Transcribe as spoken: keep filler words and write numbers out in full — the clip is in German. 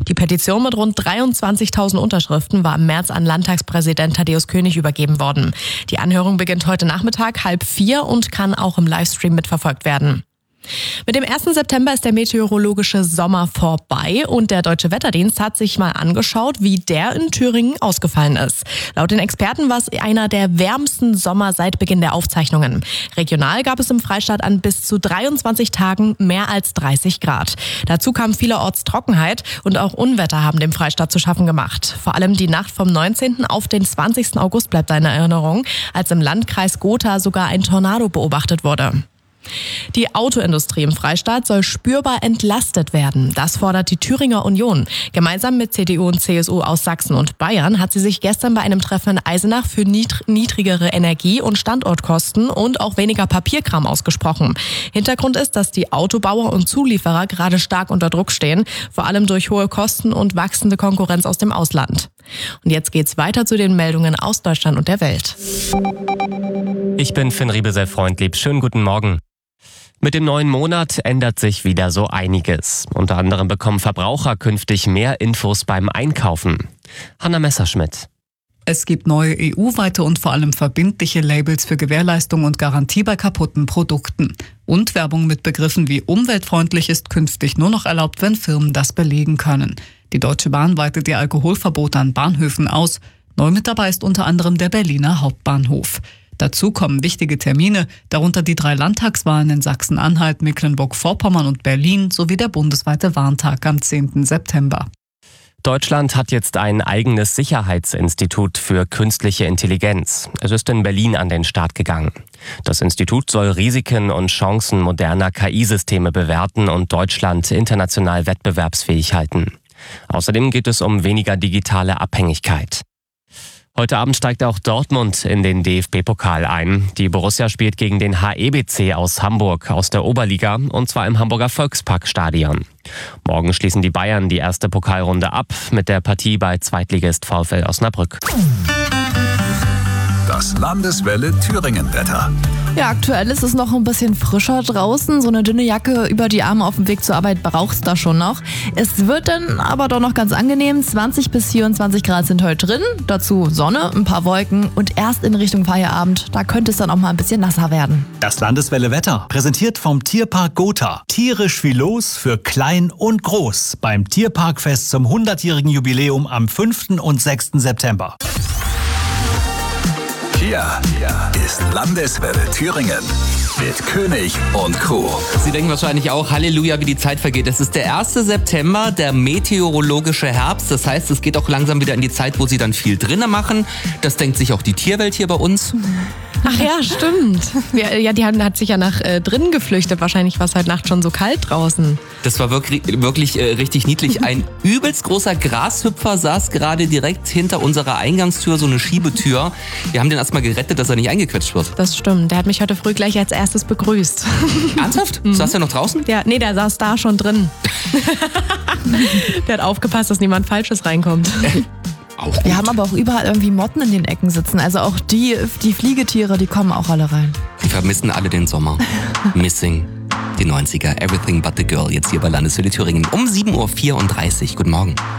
Die Petition mit rund dreiundzwanzigtausend Unterschriften war im März an Landtagspräsident Thaddäus König übergeben worden. Die Anhörung beginnt heute Nachmittag halb vier und kann auch im Livestream mitverfolgt werden. Mit dem ersten September ist der meteorologische Sommer vorbei und der Deutsche Wetterdienst hat sich mal angeschaut, wie der in Thüringen ausgefallen ist. Laut den Experten war es einer der wärmsten Sommer seit Beginn der Aufzeichnungen. Regional gab es im Freistaat an bis zu dreiundzwanzig Tagen mehr als dreißig Grad. Dazu kam vielerorts Trockenheit und auch Unwetter haben dem Freistaat zu schaffen gemacht. Vor allem die Nacht vom neunzehnten auf den zwanzigsten August bleibt in Erinnerung, als im Landkreis Gotha sogar ein Tornado beobachtet wurde. Die Autoindustrie im Freistaat soll spürbar entlastet werden. Das fordert die Thüringer Union. Gemeinsam mit C D U und C S U aus Sachsen und Bayern hat sie sich gestern bei einem Treffen in Eisenach für niedrigere Energie- und Standortkosten und auch weniger Papierkram ausgesprochen. Hintergrund ist, dass die Autobauer und Zulieferer gerade stark unter Druck stehen, vor allem durch hohe Kosten und wachsende Konkurrenz aus dem Ausland. Und jetzt geht's weiter zu den Meldungen aus Deutschland und der Welt. Ich bin Finn Riebesell-Freundlieb. Schönen guten Morgen. Mit dem neuen Monat ändert sich wieder so einiges. Unter anderem bekommen Verbraucher künftig mehr Infos beim Einkaufen. Hanna Messerschmidt. Es gibt neue E U-weite und vor allem verbindliche Labels für Gewährleistung und Garantie bei kaputten Produkten. Und Werbung mit Begriffen wie umweltfreundlich ist künftig nur noch erlaubt, wenn Firmen das belegen können. Die Deutsche Bahn weitet ihr Alkoholverbot an Bahnhöfen aus. Neu mit dabei ist unter anderem der Berliner Hauptbahnhof. Dazu kommen wichtige Termine, darunter die drei Landtagswahlen in Sachsen-Anhalt, Mecklenburg-Vorpommern und Berlin sowie der bundesweite Warntag am zehnten September. Deutschland hat jetzt ein eigenes Sicherheitsinstitut für künstliche Intelligenz. Es ist in Berlin an den Start gegangen. Das Institut soll Risiken und Chancen moderner K I-Systeme bewerten und Deutschland international wettbewerbsfähig halten. Außerdem geht es um weniger digitale Abhängigkeit. Heute Abend steigt auch Dortmund in den D F B-Pokal ein. Die Borussia spielt gegen den H E B C aus Hamburg aus der Oberliga und zwar im Hamburger Volksparkstadion. Morgen schließen die Bayern die erste Pokalrunde ab mit der Partie bei Zweitligist VfL Osnabrück. Das Landeswelle Thüringen-Wetter. Ja, aktuell ist es noch ein bisschen frischer draußen. So eine dünne Jacke über die Arme auf dem Weg zur Arbeit braucht's da schon noch. Es wird dann aber doch noch ganz angenehm. zwanzig bis vierundzwanzig Grad sind heute drin. Dazu Sonne, ein paar Wolken und erst in Richtung Feierabend, da könnte es dann auch mal ein bisschen nasser werden. Das Landeswelle Wetter, präsentiert vom Tierpark Gotha. Tierisch viel los für klein und groß beim Tierparkfest zum hundertjährigen Jubiläum am fünften und sechsten September. Hier ist Landeswelle Thüringen mit König und Crew. Sie denken wahrscheinlich auch, Halleluja, wie die Zeit vergeht. Es ist der erste September, der meteorologische Herbst. Das heißt, es geht auch langsam wieder in die Zeit, wo Sie dann viel drinnen machen. Das denkt sich auch die Tierwelt hier bei uns. Ach ja, stimmt. Ja, ja, die hat sich ja nach äh, drinnen geflüchtet. Wahrscheinlich war es heute Nacht schon so kalt draußen. Das war wirklich, wirklich äh, richtig niedlich. Ein übelst großer Grashüpfer saß gerade direkt hinter unserer Eingangstür, so eine Schiebetür. Wir haben den erstmal gerettet, dass er nicht eingequetscht wird. Das stimmt. Der hat mich heute früh gleich als erstes begrüßt. Ernsthaft? Mhm. Saß der noch draußen? Ja, nee, der saß da schon drin. Der hat aufgepasst, dass niemand Falsches reinkommt. Wir haben aber auch überall irgendwie Motten in den Ecken sitzen. Also auch die, die Fliegetiere, die kommen auch alle rein. Die vermissen alle den Sommer. Missing die neunziger. Everything but the girl. Jetzt hier bei Landeswelle Thüringen um sieben Uhr vierunddreißig. Guten Morgen.